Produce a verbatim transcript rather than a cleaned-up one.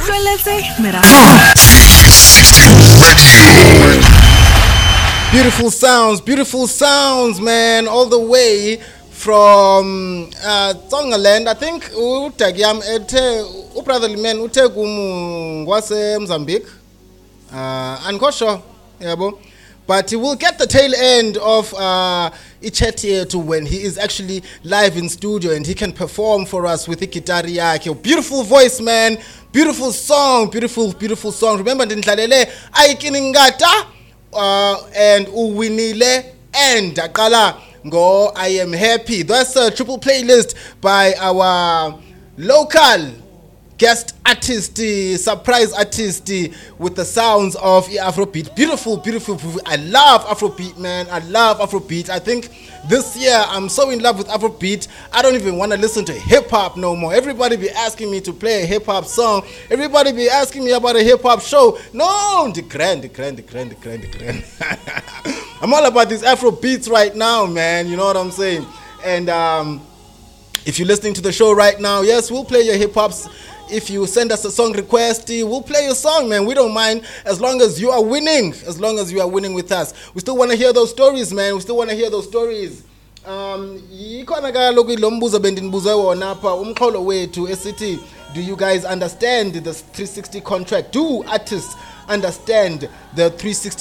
utlweletse merafo. Beautiful sounds, beautiful sounds, man, all the way from uh, Tongaland. I think utagiam ete ubrotherly man ute kumu ngwase Mozambique. Uh, Ankosho, yabo. But he will get the tail end of uh, Ichetiyetu when he is actually live in studio and he can perform for us with the guitar yake. Beautiful voice, man. Beautiful song. Beautiful, beautiful song. Remember, Ndinhlalele Aikiningata uh, and Uwinile and Akala Go I Am Happy. That's a triple playlist by our local guest artist, uh, surprise artist uh, with the sounds of Afrobeat. Beautiful, beautiful, beautiful. I love Afrobeat, man. I love Afrobeat. I think this year I'm so in love with Afrobeat. I don't even want to listen to hip hop no more. Everybody be asking me to play a hip hop song. Everybody be asking me about a hip hop show. No, the grand, the grand, the grand, the grand, the grand. I'm all about these Afrobeats right now, man. You know what I'm saying? And um, if you're listening to the show right now, yes, we'll play your hip hops. If you send us a song request, we'll play your song, man. We don't mind as long as you are winning. As long as you are winning with us. We still want to hear those stories, man. We still want to hear those stories. Um, do you guys understand the three sixty contract? Do artists understand the three sixty